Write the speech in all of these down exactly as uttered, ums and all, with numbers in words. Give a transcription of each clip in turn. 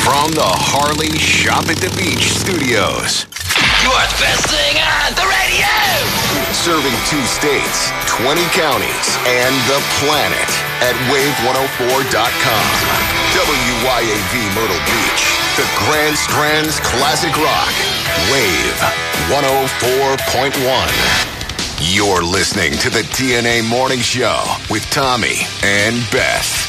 From the Harley Shop at the Beach studios. You're the best thing on the radio! Serving two states, twenty counties, and the planet at wave one oh four dot com. W Y A V Myrtle Beach, the Grand Strand's classic rock. Wave one oh four point one. You're listening to the T N A Morning Show with Tommy and Beth.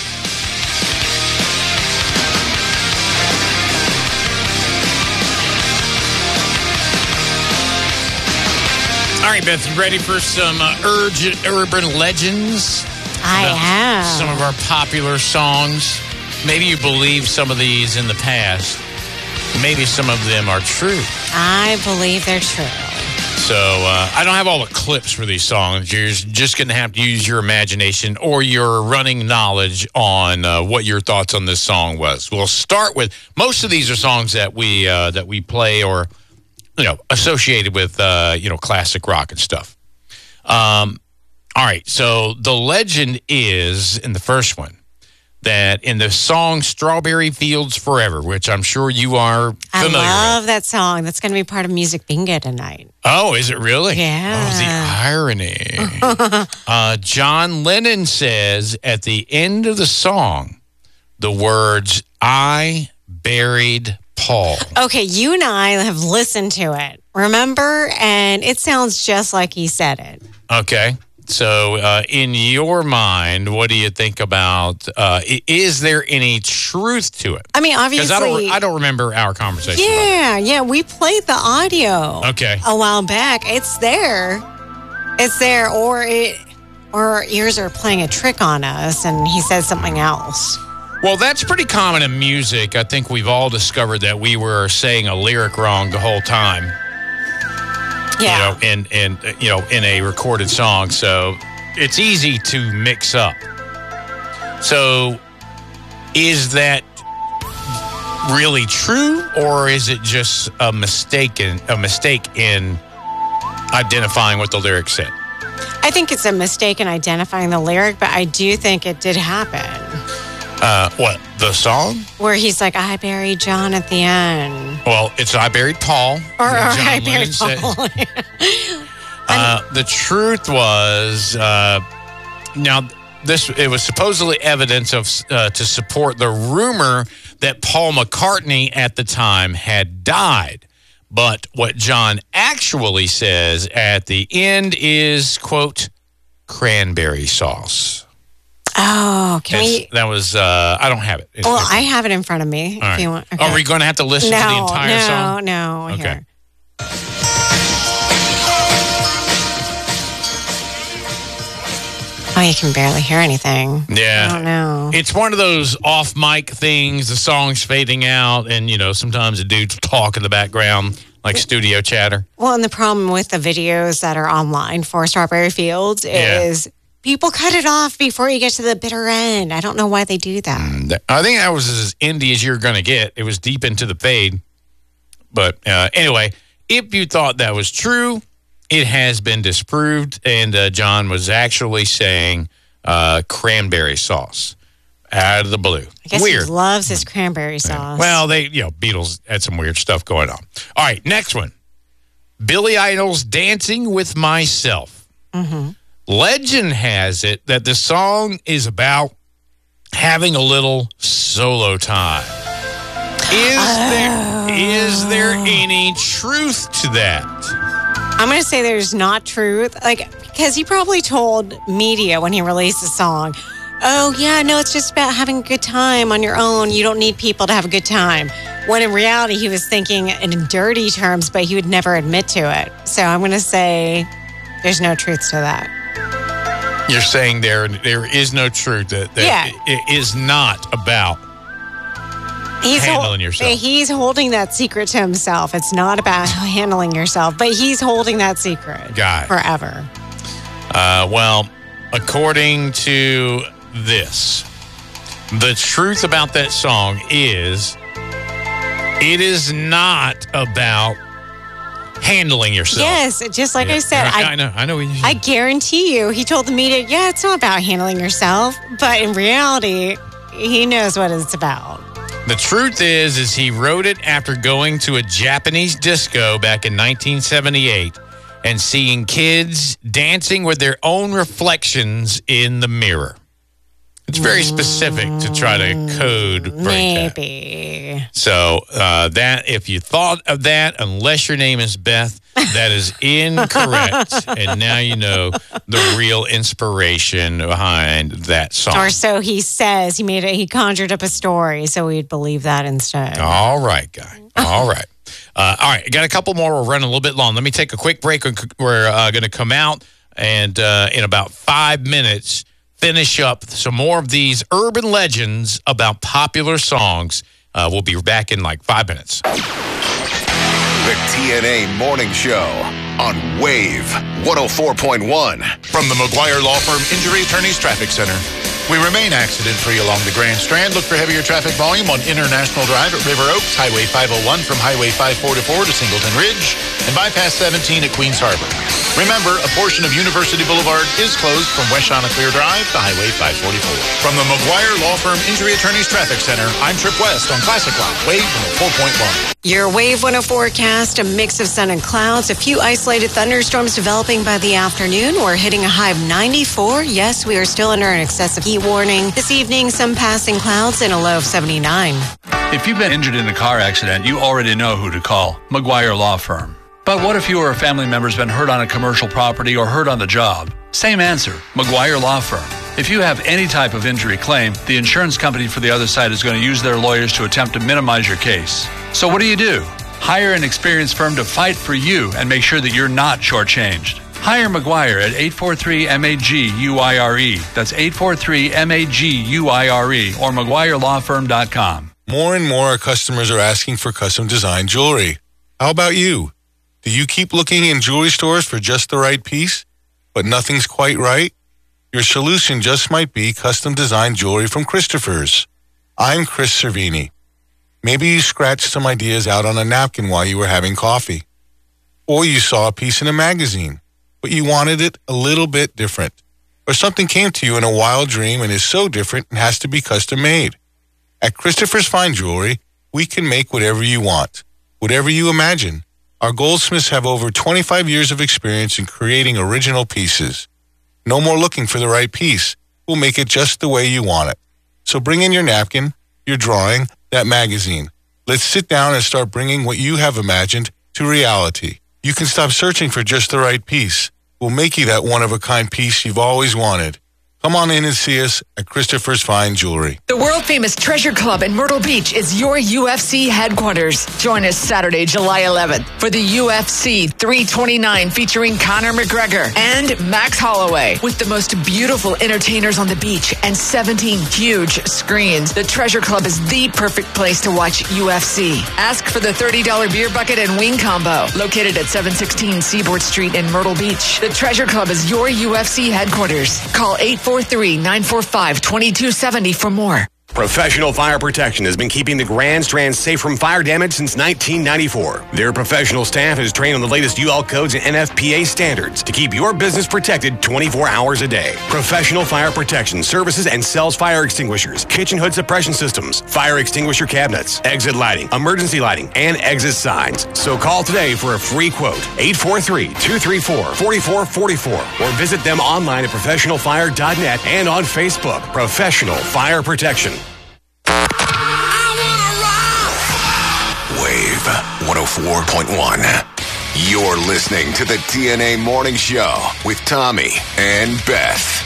All right, Beth, you ready for some uh, urgent urban legends? I About am. Some of our popular songs. Maybe you believe some of these in the past. Maybe some of them are true. I believe they're true. So uh, I don't have all the clips for these songs. You're just going to have to use your imagination or your running knowledge on uh, what your thoughts on this song was. We'll start with, most of these are songs that we uh, that we play or, you know, associated with, uh, you know, classic rock and stuff. Um, all right. So the legend is, in the first one, that in the song Strawberry Fields Forever, which I'm sure you are familiar I love with. that song. That's going to be part of Music Bingo tonight. Oh, is it really? Yeah. Oh, the irony. uh, John Lennon says at the end of the song, the words, "I buried Paul." Okay, you and I have listened to it, remember? And it sounds just like he said it. Okay. So, uh, in your mind, what do you think about? Uh, is there any truth to it? I mean, Because obviously. I don't, I don't remember our conversation. about Yeah, yeah. We played the audio. Okay. A while back. It's there. It's there, or it, or our ears are playing a trick on us, and he said something else. it. Well, that's pretty common in music. I think we've all discovered that we were saying a lyric wrong the whole time. Yeah. You know, in in you know in a recorded song, so it's easy to mix up. So, is that really true, or is it just a mistake in a mistake in identifying what the lyric said? I think it's a mistake in identifying the lyric, but I do think it did happen. Uh, what the song? Where he's like, I buried John at the end. Well, it's "I buried Paul." Or, or John I Lennon buried said. Paul. Uh, the truth was, uh, now this it was supposedly evidence of uh, to support the rumor that Paul McCartney at the time had died. But what John actually says at the end is, quote, "cranberry sauce." Oh, can It's- we? That was uh, I don't have it. It's- Well, it's- I have it in front of me. all If right. you want. Are we going to have to listen no, to the entire no, song? No, no. Okay. Here. Oh, you can barely hear anything. Yeah. I don't know. It's one of those off mic things, the song's fading out, and, you know, sometimes the dudes talk in the background, like studio chatter. Well, and the problem with the videos that are online for Strawberry Fields Yeah. is people cut it off before you get to the bitter end. I don't know why they do that. I think that was as indie as you're going to get. It was deep into the fade. But uh, anyway, if you thought that was true, it has been disproved. And uh, John was actually saying uh, cranberry sauce out of the blue. I guess Weird. he loves his cranberry sauce. Well, they, you know, Beatles had some weird stuff going on. All right, next one. Billy Idol's Dancing with Myself. Mm-hmm. Legend has it that the song is about having a little solo time. Is Oh. there is there any truth to that? I'm going to say there's not truth. Like, because he probably told media when he released the song, oh, yeah, no, it's just about having a good time on your own. You don't need people to have a good time. When in reality, he was thinking in dirty terms, but he would never admit to it. So I'm going to say there's no truth to that. You're saying there there is no truth that, that Yeah. it is not about He's handling yourself. He's holding that secret to himself. It's not about handling yourself, but he's holding that secret Got it. forever. Uh, well, according to this, the truth about that song is it is not about handling yourself. Yes, just like Yeah. I said, I, I, I know. I know. What you I guarantee you, he told the media, yeah, it's not about handling yourself, but in reality, he knows what it's about. The truth is, is he wrote it after going to a Japanese disco back in nineteen seventy-eight and seeing kids dancing with their own reflections in the mirror. It's very specific to try to code break Maybe. that. So uh, that if you thought of that, unless your name is Beth, that is incorrect. And now you know the real inspiration behind that song. Or so he says. He made it. He conjured up a story, so we'd believe that instead. All right, guy. All right. Uh, all right. I got a couple more. We're running a little bit long. Let me take a quick break. We're uh, going to come out and uh, in about five minutes, finish up some more of these urban legends about popular songs. Uh, we'll be back in like five minutes. The T N A Morning Show on Wave one oh four point one. From the McGuire Law Firm Injury Attorneys Traffic Center. We remain accident-free along the Grand Strand. Look for heavier traffic volume on International Drive at River Oaks, Highway five oh one from Highway five forty-four to Singleton Ridge, and Bypass seventeen at Queens Harbor. Remember, a portion of University Boulevard is closed from West Chanticleer Drive to Highway five forty-four. From the McGuire Law Firm Injury Attorneys Traffic Center, I'm Trip West on Classic Rock, Wave one oh four point one. Your Wave one oh forecast, a mix of sun and clouds, a few isolated thunderstorms developing by the afternoon. We're hitting a high of ninety-four. Yes, we are still under an excessive heat warning. This evening, some passing clouds and a low of seventy-nine. If you've been injured in a car accident, you already know who to call. McGuire Law Firm. But what if you or a family member's been hurt on a commercial property or hurt on the job? Same answer, McGuire Law Firm. If you have any type of injury claim, the insurance company for the other side is going to use their lawyers to attempt to minimize your case. So what do you do? Hire an experienced firm to fight for you and make sure that you're not shortchanged. Hire McGuire at eight four three M A G U I R E. That's eight four three M A G U I R E or McGuire Law Firm dot com. More and more customers are asking for custom design jewelry. How about you? Do you keep looking in jewelry stores for just the right piece, but nothing's quite right? Your solution just might be custom design jewelry from Christopher's. I'm Chris Cervini. Maybe you scratched some ideas out on a napkin while you were having coffee. Or you saw a piece in a magazine, but you wanted it a little bit different. Or something came to you in a wild dream and is so different and has to be custom made. At Christopher's Fine Jewelry, we can make whatever you want, whatever you imagine. Our goldsmiths have over twenty-five years of experience in creating original pieces. No more looking for the right piece. We'll make it just the way you want it. So bring in your napkin, your drawing, that magazine. Let's sit down and start bringing what you have imagined to reality. You can stop searching for just the right piece. We'll make you that one-of-a-kind piece you've always wanted. Come on in and see us at Christopher's Fine Jewelry. The world-famous Treasure Club in Myrtle Beach is your U F C headquarters. Join us Saturday, July eleventh for the U F C three twenty-nine featuring Conor McGregor and Max Holloway. With the most beautiful entertainers on the beach and seventeen huge screens, the Treasure Club is the perfect place to watch U F C. Ask for the thirty dollars beer bucket and wing combo, located at seven sixteen Seaboard Street in Myrtle Beach. The Treasure Club is your U F C headquarters. Call eight four three, nine four five, two two seven zero for more. Professional Fire Protection has been keeping the Grand Strand safe from fire damage since nineteen ninety-four. Their professional staff is trained on the latest U L codes and N F P A standards to keep your business protected twenty-four hours a day. Professional Fire Protection services and sells fire extinguishers, kitchen hood suppression systems, fire extinguisher cabinets, exit lighting, emergency lighting, and exit signs. So call today for a free quote, eight four three, two three four, four four four four, or visit them online at professional fire dot net and on Facebook. Professional Fire Protection. Wave one oh four point one. You're listening to the T N A Morning Show with Tommy and Beth.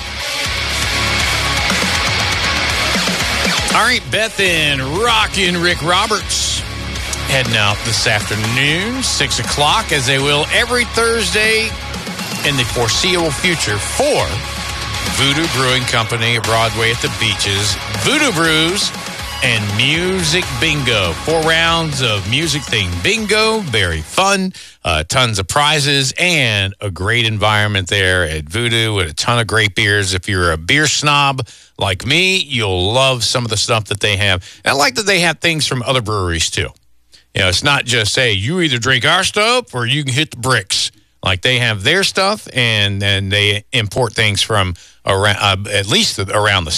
All right, Beth and Rockin' Rick Roberts heading out this afternoon, six o'clock, as they will every Thursday in the foreseeable future for Voodoo Brewing Company at Broadway at the Beaches. Voodoo Brews and Music Bingo. Four rounds of music-themed bingo. Very fun. Uh, tons of prizes and a great environment there at Voodoo with a ton of great beers. If you're a beer snob like me, you'll love some of the stuff that they have. And I like that they have things from other breweries, too. You know, it's not just, hey, you either drink our stuff or you can hit the bricks. Like, they have their stuff, and then they import things from around, uh, at least around the state.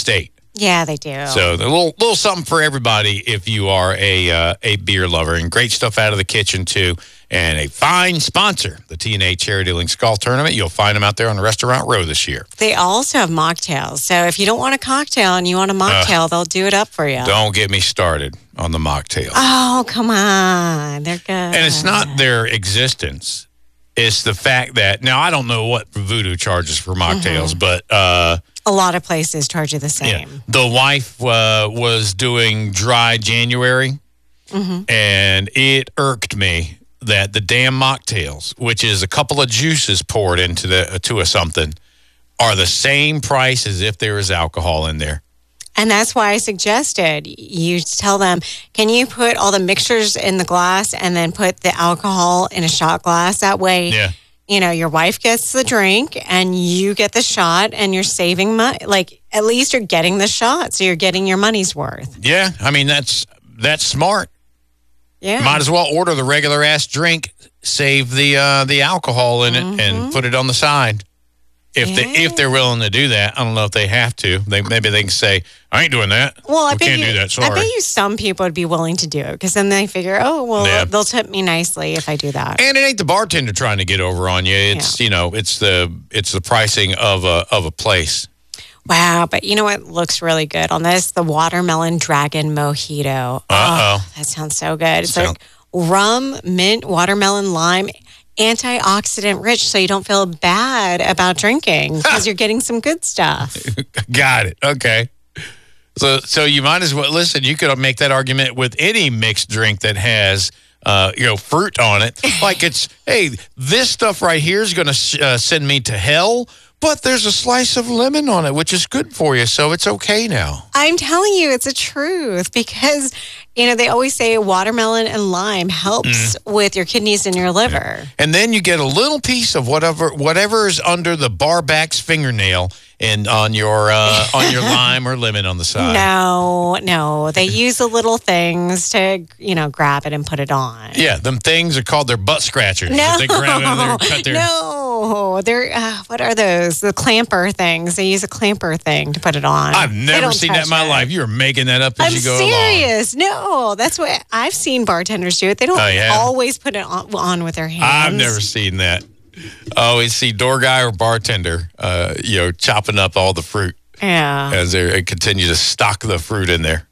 Yeah, they do. So a little little something for everybody if you are a uh, a beer lover, and great stuff out of the kitchen too. And a fine sponsor, the T N A Charity Links Golf Tournament. You'll find them out there on the Restaurant Row this year. They also have mocktails. So if you don't want a cocktail and you want a mocktail, uh, they'll do it up for you. Don't get me started on the mocktails. Oh, come on. They're good. And it's not their existence. It's the fact that, now I don't know what Voodoo charges for mocktails, mm-hmm. but... Uh, a lot of places charge you the same. Yeah. The wife uh, was doing dry January, mm-hmm. and it irked me that the damn mocktails, which is a couple of juices poured into the to a something, are the same price as if there is alcohol in there. And that's why I suggested you tell them, can you put all the mixtures in the glass and then put the alcohol in a shot glass? That way, yeah. you know, your wife gets the drink and you get the shot and you're saving money. Like, at least you're getting the shot, so you're getting your money's worth. Yeah, I mean, that's that's smart. Yeah. Might as well order the regular ass drink, save the uh, the alcohol in it, mm-hmm. and put it on the side. If yeah. they if they're willing to do that, I don't know if they have to. They maybe they can say, "I ain't doing that." Well, I we bet can't you, do that. Sorry. I bet you some people would be willing to do it because then they figure, "Oh, well, yeah. they'll tip me nicely if I do that." And it ain't the bartender trying to get over on you. It's yeah. you know, it's the it's the pricing of a of a place. Wow, but you know what looks really good on this? The watermelon dragon mojito. Uh oh, oh that sounds so good. It's Sound- like rum, mint, watermelon, lime. Antioxidant rich, so you don't feel bad about drinking because you're getting some good stuff. Got it. Okay. So, so you might as well listen. You could make that argument with any mixed drink that has, uh, you know, fruit on it. Like it's, hey, this stuff right here is going to uh, send me to hell, but there's a slice of lemon on it, which is good for you, so it's okay now. I'm telling you, it's a truth because, you know, they always say watermelon and lime helps mm. with your kidneys and your liver. Yeah. And then you get a little piece of whatever whatever is under the barback's fingernail and on your uh, on your lime or lemon on the side. No, no. They use the little things to, you know, grab it and put it on. Yeah, them things are called their butt scratchers. No, they grab it and they cut their... no. They're, uh, what are those? The clamper things. They use a clamper thing to put it on. I've never seen that in my it. life. You're making that up as I'm you go serious. along. No, that's what I've seen bartenders do it. They don't oh, yeah? always put it on, on with their hands. I've never seen that. I always see door guy or bartender, uh, you know, chopping up all the fruit. Yeah. As they continue to stock the fruit in there.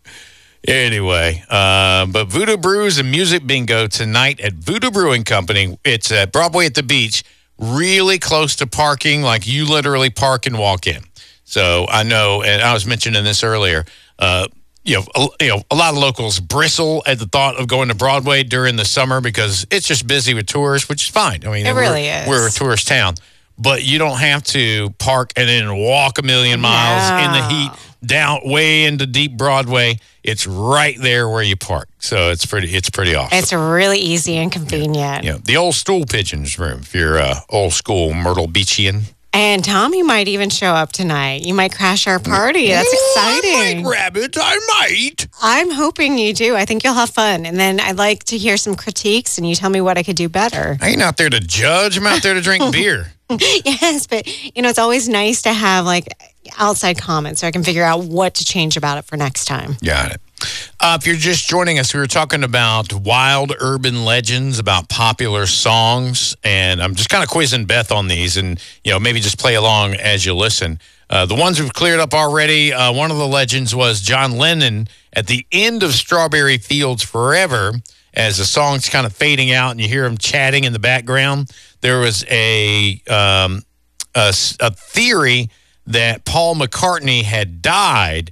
Anyway, uh, but Voodoo Brews and Music Bingo tonight at Voodoo Brewing Company. It's at Broadway at the Beach, really close to parking, like you literally park and walk in. So I know, and I was mentioning this earlier, uh, you know, a, you know, a lot of locals bristle at the thought of going to Broadway during the summer because it's just busy with tourists, which is fine. I mean, it we're, really is. We're a tourist town, but you don't have to park and then walk a million miles no. in the heat down way into deep Broadway. It's right there where you park, so it's pretty. It's pretty awesome. It's really easy and convenient. Yeah, you know, the old stool pigeons room if you're uh, old school Myrtle Beachian. And Tommy might even show up tonight. You might crash our party. That's exciting. I might grab it. I might. I'm hoping you do. I think you'll have fun. And then I'd like to hear some critiques and you tell me what I could do better. I ain't out there to judge. I'm out there to drink beer. Yes, but, you know, it's always nice to have, like, outside comments so I can figure out what to change about it for next time. Got it. Uh, if you're just joining us, we were talking about wild urban legends, about popular songs, and I'm just kind of quizzing Beth on these, and you know maybe just play along as you listen. Uh, the ones we've cleared up already, uh, one of the legends was John Lennon at the end of Strawberry Fields Forever, as the song's kind of fading out and you hear him chatting in the background. There was a, um, a, a theory that Paul McCartney had died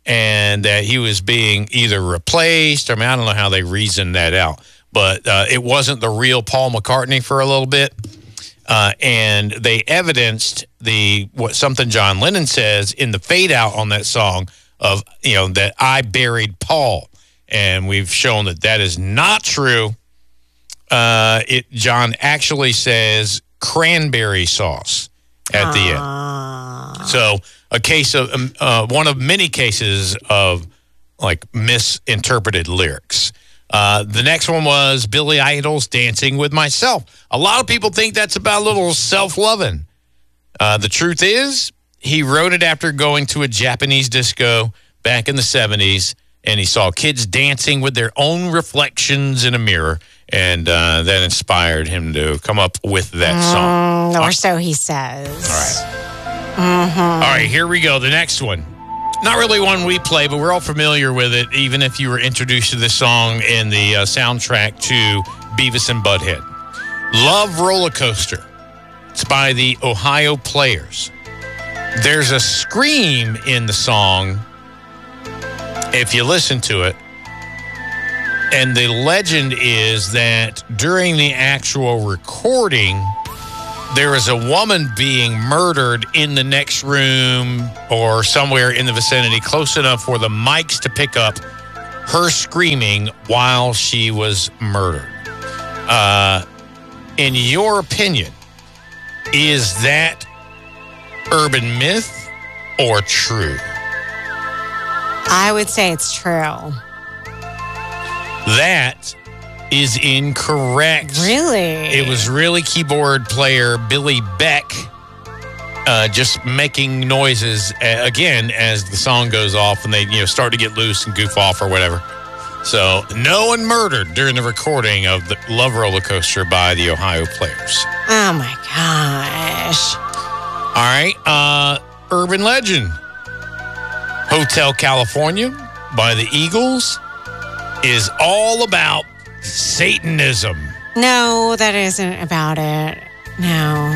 and that he was being either replaced, or I mean, I don't know how they reasoned that out, but uh, it wasn't the real Paul McCartney for a little bit. Uh, and they evidenced the what something John Lennon says in the fade out on that song of, you know, that I buried Paul. And we've shown that that is not true. Uh, it John actually says cranberry sauce at the end. So a case of um, uh, one of many cases of like misinterpreted lyrics. Uh, the next one was Billy Idol's Dancing with Myself. A lot of people think that's about a little self-loving. Uh, the truth is, he wrote it after going to a Japanese disco back in the seventies, and he saw kids dancing with their own reflections in a mirror, and uh, that inspired him to come up with that song. Mm, or so he says. All right. Mm-hmm. All right, here we go. The next one. Not really one we play, but we're all familiar with it, even if you were introduced to this song in the uh, soundtrack to Beavis and Butthead. Love Roller Coaster. It's by the Ohio Players. There's a scream in the song if you listen to it. And the legend is that during the actual recording, there is a woman being murdered in the next room or somewhere in the vicinity, close enough for the mics to pick up her screaming while she was murdered. Uh, in your opinion, is that urban myth or true? I would say it's true. That is incorrect. Really? It was really keyboard player Billy Beck uh, just making noises, uh, again, as the song goes off and they you know start to get loose and goof off or whatever. So, no one murdered during the recording of the Love Roller Coaster by the Ohio Players. Oh, my gosh. All right. Uh, urban legend. Hotel California by the Eagles is all about Satanism. No, that isn't about it. No.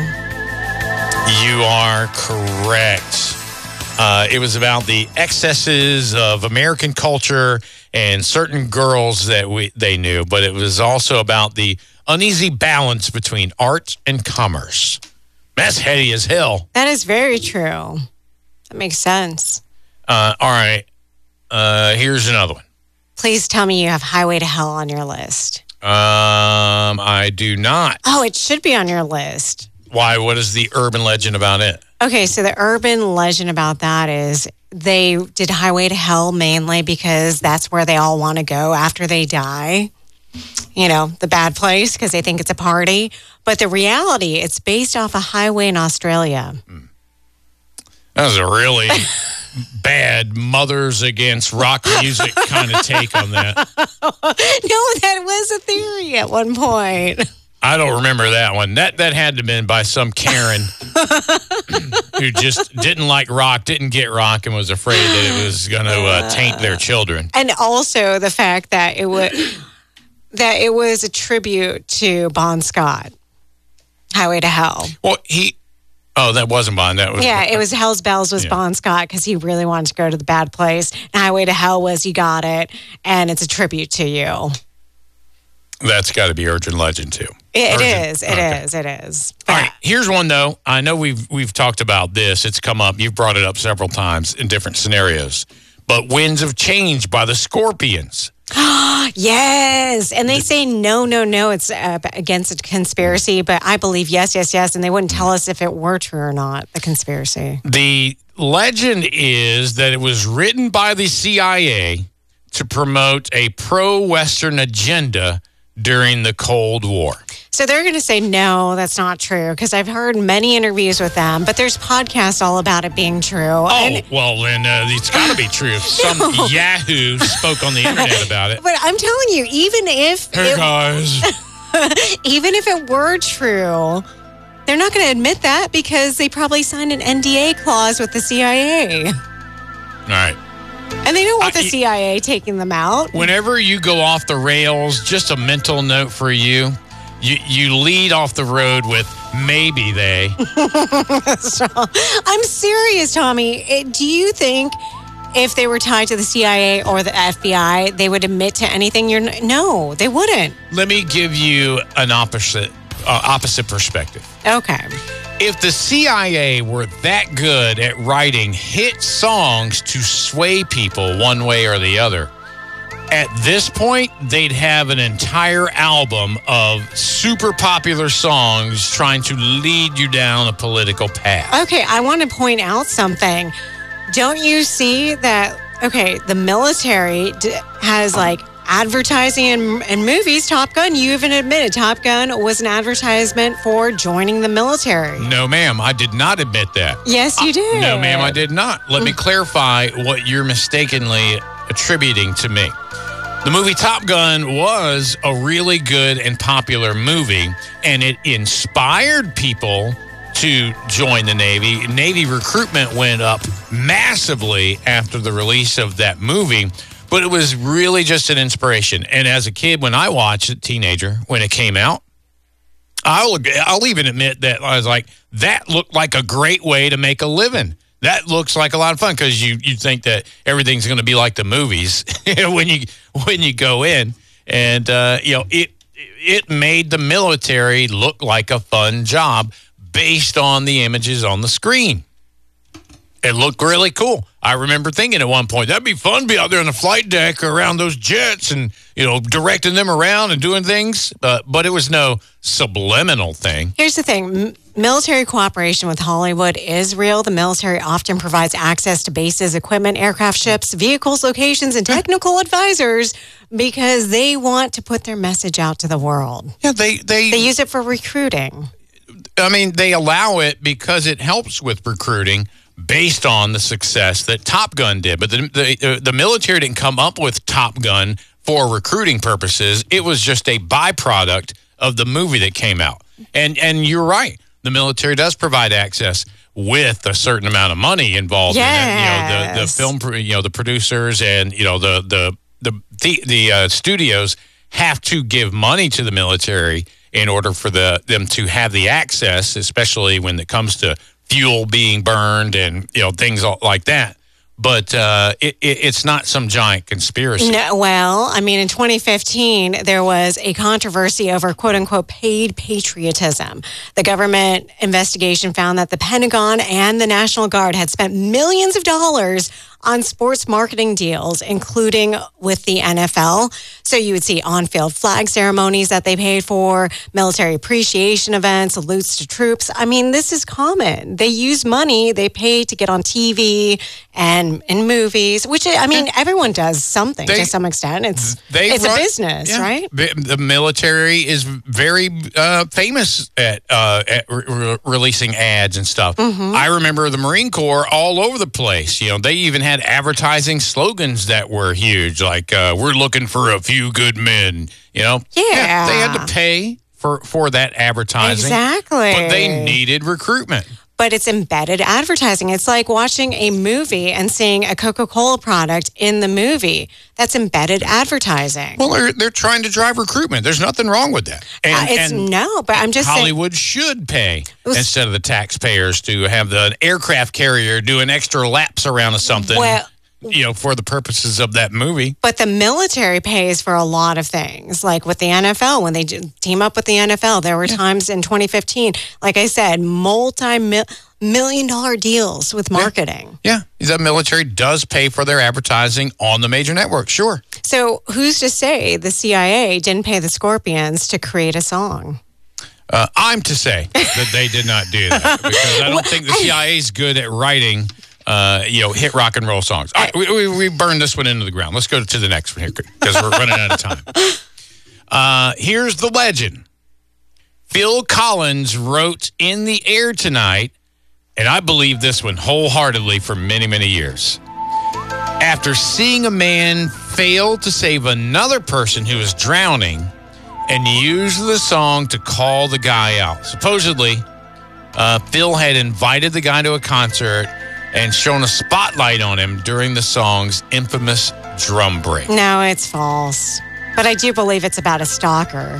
You are correct. Uh, it was about the excesses of American culture and certain girls that we they knew, but it was also about the uneasy balance between art and commerce. That's heady as hell. That is very true. That makes sense. Uh, all right. Uh, here's another one. Please tell me you have Highway to Hell on your list. Um, I do not. Oh, it should be on your list. Why? What is the urban legend about it? Okay, so the urban legend about that is they did Highway to Hell mainly because that's where they all want to go after they die. You know, the bad place because they think it's a party. But the reality, it's based off a highway in Australia. That was a really bad mothers against rock music kind of take on that. No, that was a theory at one point. I don't remember that one. That that had to have been by some Karen who just didn't like rock, didn't get rock, and was afraid that it was going to uh, taint their children. And also the fact that it was that it was a tribute to Bon Scott, Highway to Hell. Well, he. Oh, that wasn't Bon. That was yeah. It was Hell's Bells was yeah. Bon Scott because he really wanted to go to the bad place. And Highway to Hell was You Got It, and it's a tribute to you. That's got to be urban legend too. It, it Urgent. is. It Okay. is. It is. All right. Here's one though. I know we've we've talked about this. It's come up. You've brought it up several times in different scenarios. But Winds of Change by the Scorpions. Yes. And they say, no, no, no, it's uh, against a conspiracy. But I believe yes, yes, yes. And they wouldn't tell us if it were true or not, the conspiracy. The legend is that it was written by the C I A to promote a pro-Western agenda during the Cold War. So they're going to say, no, that's not true. Because I've heard many interviews with them. But there's podcasts all about it being true. Oh, and- well, then uh, it's got to be true. If some No. Yahoo spoke on the internet about it. But I'm telling you, even if Hey, it, guys. even if it were true, they're not going to admit that because they probably signed an N D A clause with the C I A. All right. And they don't want I- the C I A taking them out. Whenever you go off the rails, just a mental note for you. You, you lead off the road with maybe they. So, I'm serious, Tommy. It- do you think if they were tied to the C I A or the F B I, they would admit to anything? You're n- no, they wouldn't. Let me give you an opposite uh, opposite perspective. Okay. If the C I A were that good at writing hit songs to sway people one way or the other, at this point, they'd have an entire album of super popular songs trying to lead you down a political path. Okay, I want to point out something. Don't you see that? Okay, the military d- has like advertising and, and movies, Top Gun, you even admitted Top Gun was an advertisement for joining the military. No, ma'am, I did not admit that. Yes, you did. No, ma'am, I did not. Let me clarify what you're mistakenly attributing to me. The movie Top Gun was a really good and popular movie, and it inspired people to join the Navy. Navy recruitment went up massively after the release of that movie, but it was really just an inspiration. And as a kid, when I watched it, teenager, when it came out, I'll, I'll even admit that I was like, that looked like a great way to make a living. That looks like a lot of fun because you, you think that everything's going to be like the movies when you when you go in. And, uh, you know, it it made the military look like a fun job based on the images on the screen. It looked really cool. I remember thinking at one point, that'd be fun to be out there on the flight deck around those jets and, you know, directing them around and doing things. Uh, but it was no subliminal thing. Here's the thing. M- military cooperation with Hollywood is real. The military often provides access to bases, equipment, aircraft, ships, vehicles, locations, and technical advisors because they want to put their message out to the world. Yeah, they... They, they use it for recruiting. I mean, they allow it because it helps with recruiting based on the success that Top Gun did. But the, the the military didn't come up with Top Gun for recruiting purposes. It was just a byproduct of the movie that came out. And and you're right. The military does provide access with a certain amount of money involved yes. in it. You know, the, the film, you know, the producers and, you know, the the the the, the uh, studios have to give money to the military in order for the them to have the access, especially when it comes to fuel being burned and, you know, things like that. But uh, it, it, it's not some giant conspiracy. No, well, I mean, in twenty fifteen, there was a controversy over quote-unquote paid patriotism. The government investigation found that the Pentagon and the National Guard had spent millions of dollars on sports marketing deals, including with the N F L. So you would see on-field flag ceremonies that they paid for, military appreciation events, salutes to troops. I mean, this is common. They use money they pay to get on T V and in movies, which, I mean, everyone does something they, to some extent. It's they it's run, a business, yeah. right? The military is very uh, famous at, uh, at re- re- releasing ads and stuff. Mm-hmm. I remember the Marine Corps all over the place. You know, they even had had advertising slogans that were huge, like uh, "We're looking for a few good men." You know, yeah, yeah they had to pay for for that advertising, exactly. But they needed recruitment. But it's embedded advertising. It's like watching a movie and seeing a Coca-Cola product in the movie. That's embedded advertising. Well, they're, they're trying to drive recruitment. There's nothing wrong with that. And, uh, it's and no, but I'm just Hollywood saying, should pay was, instead of the taxpayers to have the aircraft carrier doing extra laps around of something. Well, you know, for the purposes of that movie. But the military pays for a lot of things, like with the N F L, when they team up with the N F L. There were yeah. times in twenty fifteen, like I said, multi-million dollar deals with marketing. Yeah. yeah, the military does pay for their advertising on the major network, sure. So who's to say the C I A didn't pay the Scorpions to create a song? Uh, I'm to say that they did not do that, because I don't think the C I A is good at writing Uh, you know, hit rock and roll songs. All right, we, we, we burned this one into the ground. Let's go to the next one here because we're running out of time. Uh, here's the legend. Phil Collins wrote "In the Air Tonight," and I believe this one wholeheartedly for many, many years. After seeing a man fail to save another person who was drowning and used the song to call the guy out. Supposedly, uh, Phil had invited the guy to a concert and shone a spotlight on him during the song's infamous drum break. No, it's false. But I do believe it's about a stalker.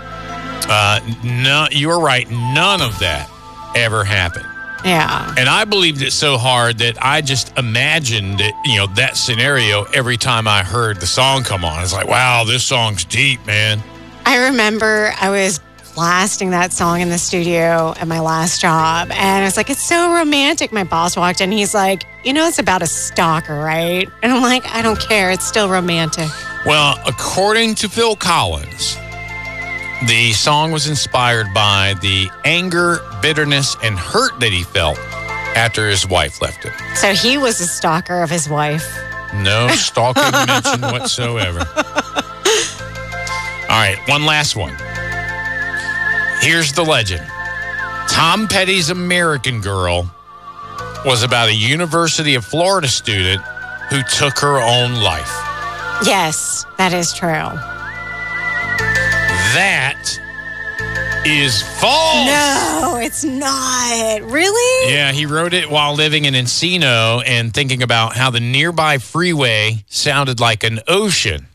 Uh, no, you're right. None of that ever happened. Yeah. And I believed it so hard that I just imagined it, you know, that scenario every time I heard the song come on. It's like, wow, this song's deep, man. I remember I was blasting that song in the studio at my last job. And I was like, it's so romantic. My boss walked in. He's like, you know, it's about a stalker, right? And I'm like, I don't care. It's still romantic. Well, according to Phil Collins, the song was inspired by the anger, bitterness, and hurt that he felt after his wife left him. So he was a stalker of his wife. No stalking mentioned whatsoever. All right, one last one. Here's the legend. Tom Petty's American Girl was about a University of Florida student who took her own life. Yes, that is true. That is false. No, it's not. Really? Yeah, he wrote it while living in Encino and thinking about how the nearby freeway sounded like an ocean.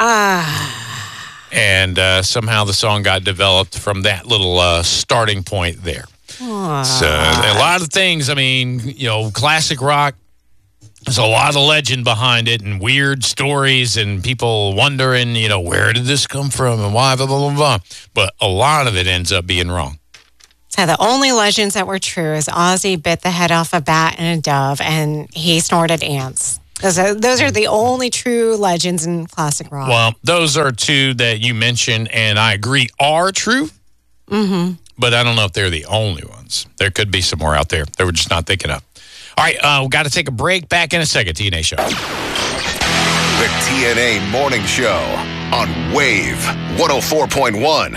Ah. And uh, somehow the song got developed from that little uh, starting point there. Aww. So a lot of things. I mean, you know, classic rock. There's a lot of legend behind it and weird stories and people wondering, you know, where did this come from and why, blah, blah, blah, blah. But a lot of it ends up being wrong. So the only legends that were true is Ozzy bit the head off a bat and a dove, and he snorted ants. Those are, those are the only true legends in classic rock. Well, those are two that you mentioned, and I agree are true. Mm-hmm. But I don't know if they're the only ones. There could be some more out there that we're just not thinking of. All right, uh, we've got to take a break. Back in a second, T N A Show. The T N A Morning Show on Wave one oh four point one.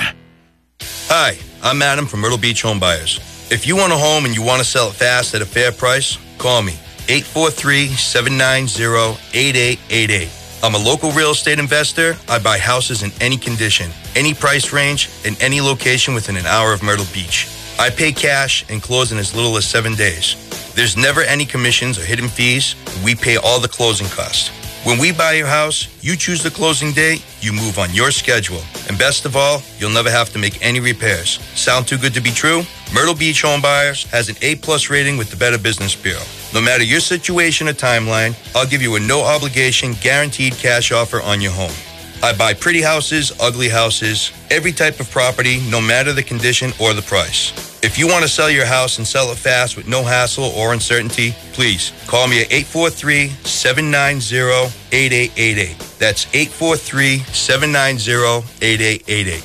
Hi, I'm Adam from Myrtle Beach Home Buyers. If you want a home and you want to sell it fast at a fair price, call me, eight four three, seven nine zero, eight eight eight eight. I'm a local real estate investor. I buy houses in any condition, any price range, in any location within an hour of Myrtle Beach. I pay cash and close in as little as seven days. There's never any commissions or hidden fees. We pay all the closing costs. When we buy your house, you choose the closing date, you move on your schedule. And best of all, you'll never have to make any repairs. Sound too good to be true? Myrtle Beach Home Buyers has an A plus rating with the Better Business Bureau. No matter your situation or timeline, I'll give you a no-obligation, guaranteed cash offer on your home. I buy pretty houses, ugly houses, every type of property, no matter the condition or the price. If you want to sell your house and sell it fast with no hassle or uncertainty, please call me at eight four three, seven nine zero, eight eight eight eight. That's eight four three, seven nine zero, eight eight eight eight.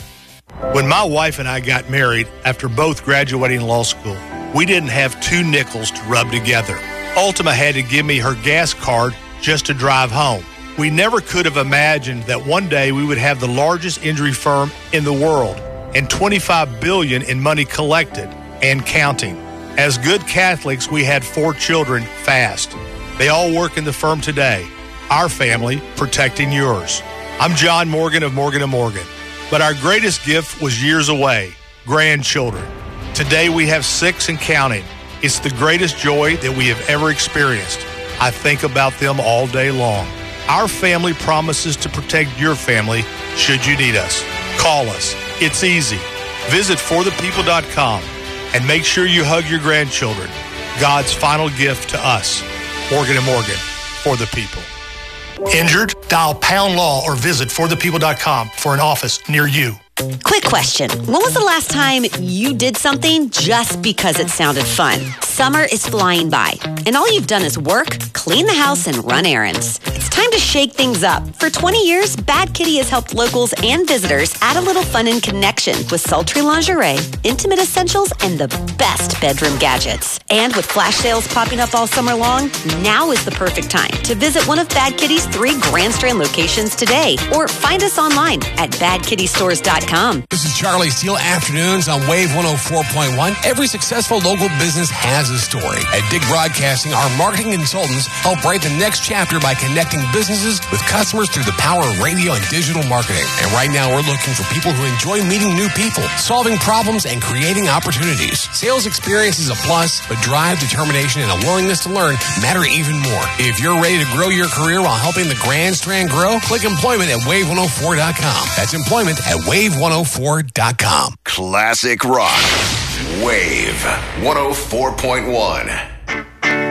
When my wife and I got married after both graduating law school, we didn't have two nickels to rub together. Ultima had to give me her gas card just to drive home. We never could have imagined that one day we would have the largest injury firm in the world and twenty-five billion dollars in money collected and counting. As good Catholics, we had four children fast. They all work in the firm today. Our family protecting yours. I'm John Morgan of Morgan and Morgan. But our greatest gift was years away, grandchildren. Today we have six and counting. It's the greatest joy that we have ever experienced. I think about them all day long. Our family promises to protect your family should you need us. Call us. It's easy. Visit for the people dot com and make sure you hug your grandchildren. God's final gift to us. Morgan and Morgan, for the people. Injured? Dial Pound Law or visit for the people dot com for an office near you. Quick question. When was the last time you did something just because it sounded fun? Summer is flying by, and all you've done is work, clean the house, and run errands. It's time to shake things up. For twenty years, Bad Kitty has helped locals and visitors add a little fun and connection with sultry lingerie, intimate essentials, and the best bedroom gadgets. And with flash sales popping up all summer long, now is the perfect time to visit one of Bad Kitty's three Grand Strand locations today, or find us online at bad kitty stores dot com. This is Charlie Steele, Afternoons on Wave one oh four point one. Every successful local business has a story. At Dig Broadcasting, our marketing consultants help write the next chapter by connecting businesses with customers through the power of radio and digital marketing. And right now, we're looking for people who enjoy meeting new people, solving problems, and creating opportunities. Sales experience is a plus, but drive, determination, and a willingness to learn matter even more. If you're ready to grow your career while helping the Grand Strand grow, click employment at wave one oh four dot com. That's employment at wave one oh four dot com. Classic rock. Wave one oh four point one.